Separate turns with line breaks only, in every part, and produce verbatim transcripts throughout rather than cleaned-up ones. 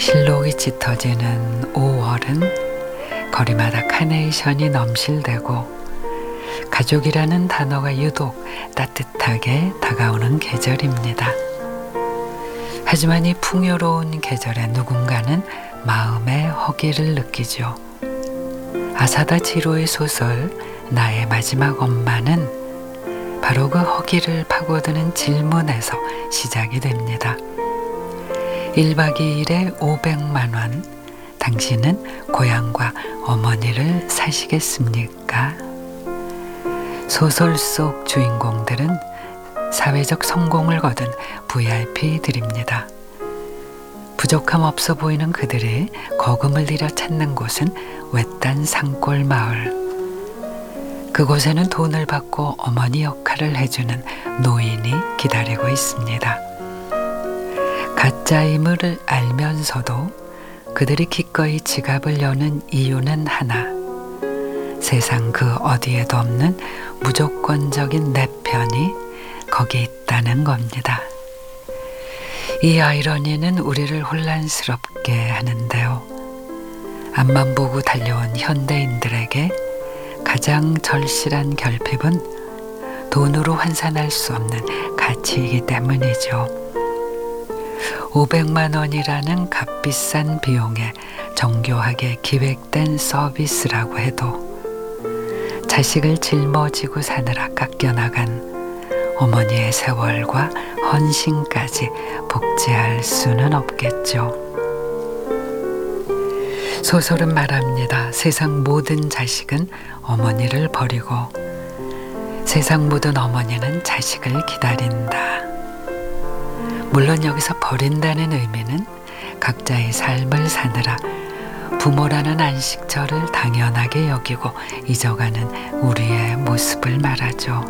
실록이 짙어지는 오월은 거리마다 카네이션이 넘실대고 가족이라는 단어가 유독 따뜻하게 다가오는 계절입니다. 하지만 이 풍요로운 계절에 누군가는 마음의 허기를 느끼죠. 아사다 지로의 소설 나의 마지막 엄마는 바로 그 허기를 파고드는 질문에서 시작이 됩니다. 일박 이일에 오백만 원, 당신은 고향과 어머니를 사시겠습니까? 소설 속 주인공들은 사회적 성공을 거둔 브이아이피들입니다. 부족함 없어 보이는 그들이 거금을 들여 찾는 곳은 외딴 산골 마을. 그곳에는 돈을 받고 어머니 역할을 해주는 노인이 기다리고 있습니다. 가짜임을 알면서도 그들이 기꺼이 지갑을 여는 이유는 하나. 세상 그 어디에도 없는 무조건적인 내 편이 거기 있다는 겁니다. 이 아이러니는 우리를 혼란스럽게 하는데요. 앞만 보고 달려온 현대인들에게 가장 절실한 결핍은 돈으로 환산할 수 없는 가치이기 때문이죠. 오백만 원이라는 값비싼 비용에 정교하게 기획된 서비스라고 해도 자식을 짊어지고 사느라 깎여나간 어머니의 세월과 헌신까지 복제할 수는 없겠죠. 소설은 말합니다. 세상 모든 자식은 어머니를 버리고 세상 모든 어머니는 자식을 기다린다. 물론 여기서 버린다는 의미는 각자의 삶을 사느라 부모라는 안식처를 당연하게 여기고 잊어가는 우리의 모습을 말하죠.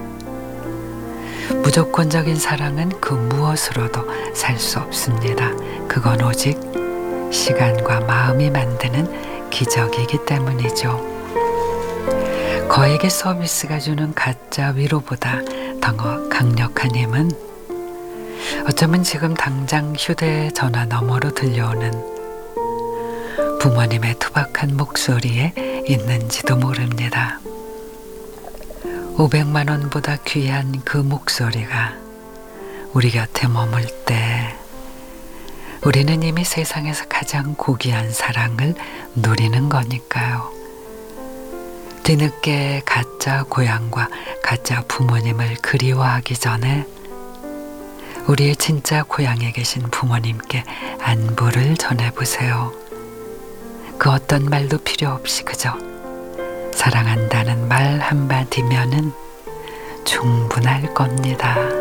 무조건적인 사랑은 그 무엇으로도 살 수 없습니다. 그건 오직 시간과 마음이 만드는 기적이기 때문이죠. 거액의 서비스가 주는 가짜 위로보다 더 강력한 힘은 어쩌면 지금 당장 휴대전화 너머로 들려오는 부모님의 투박한 목소리에 있는지도 모릅니다. 오백만 원보다 귀한 그 목소리가 우리 곁에 머물 때 우리는 이미 세상에서 가장 고귀한 사랑을 누리는 거니까요. 뒤늦게 가짜 고향과 가짜 부모님을 그리워하기 전에 우리의 진짜 고향에 계신 부모님께 안부를 전해보세요. 그 어떤 말도 필요 없이 그저 사랑한다는 말 한마디면은 충분할 겁니다.